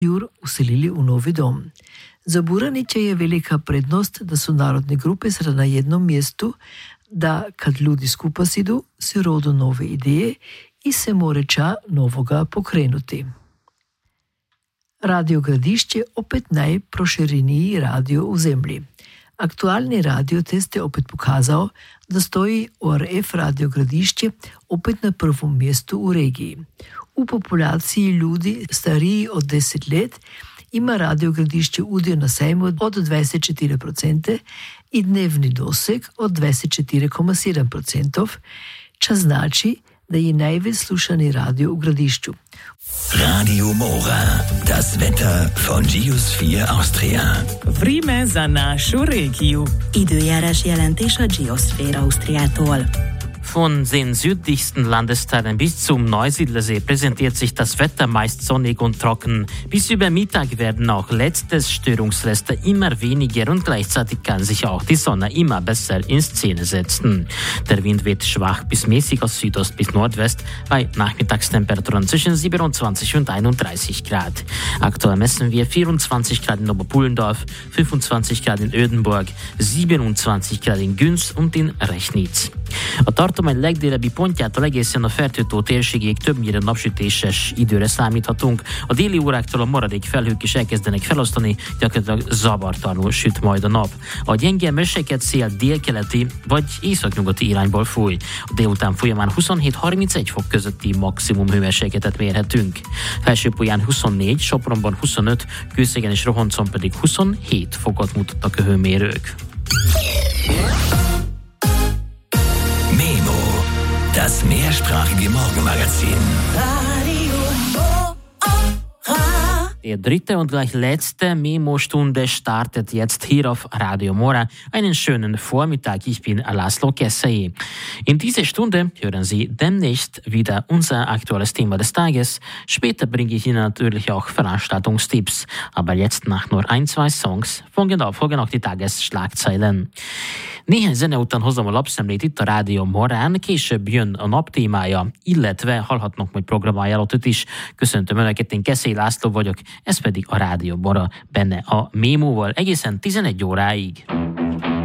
jur uselili u novi dom. Za Buranića je velika prednost da su narodne grupe sada na jednom mjestu, da kad ljudi skupa sidu, se rodu nove ideje i se moreća novoga pokrenuti. Radio Gradišće opet najprošireniji radio u zemlji. Aktualni radiotest je opet pokazao da stoji ORF Radio Gradišće opet na prvom mjestu u regiji. U populaciji ljudi stariji od 10 let ima Radio Gradišće udio na sejmu od 24% i dnevni doseg od 24,7%, čo znači da je najveći slušani radio u Gradišću. Radio Mora, das Wetter von Geosphere Austria. Vreme za našu regiju. Időjárás jelentés a Geosphere Austriától. Von den südlichsten Landesteilen bis zum Neusiedlersee präsentiert sich das Wetter meist sonnig und trocken. Bis über Mittag werden auch letzte Störungsreste immer weniger und gleichzeitig kann sich auch die Sonne immer besser in Szene setzen. Der Wind weht schwach bis mäßig aus Südost bis Nordwest bei Nachmittagstemperaturen zwischen 27 und 31 Grad. Aktuell messen wir 24 Grad in Oberpullendorf, 25 Grad in Ödenburg, 27 Grad in Günz und in Rechnitz. A tartomány legdélebbi pontjától egészen a Fertőtó térségig többnyire napsütéses időre számíthatunk. A déli óráktól a maradék felhők is elkezdenek felosztani, gyakorlatilag zavartalanul süt majd a nap. A gyenge mérsékelt szél délkeleti vagy északnyugati irányból fúj. A délután folyamán 27-31 fok közötti maximum hőmérsékletet mérhetünk. Felsőpólyán 24, Sopronban 25, Kőszegen és Rohoncon pedig 27 fokot mutattak a hőmérők. Das mehrsprachige Morgenmagazin. Die dritte und gleich letzte Memo-Stunde startet jetzt hier auf Radio Mora. Einen schönen Vormittag, ich bin Laszlo Keszei. In dieser Stunde hören Sie demnächst wieder unser aktuelles Thema des Tages. Später bringe ich Ihnen natürlich auch Veranstaltungstipps. Aber jetzt nach nur 1-2 Songs folgen auch die Tagesschlagzeilen. Néhány zene után hozom a lapszemlét itt a Rádió Morán, később jön a nap témája, illetve hallhatnak majd programajánlatot is. Köszöntöm Önöket, én Keszei László vagyok, ez pedig a Rádió Mora, benne a Mémóval egészen 11 óráig.